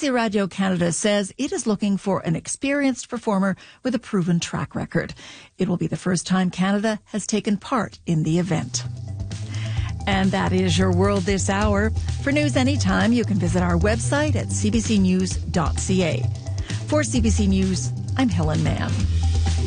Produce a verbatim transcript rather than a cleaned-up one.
C Radio Canada says it is looking for an experienced performer with a proven track record. It will be the first time Canada has taken part in the event. And that is your world this hour. For news anytime, you can visit our website at c b c news dot c a. For C B C News, I'm Helen Mann.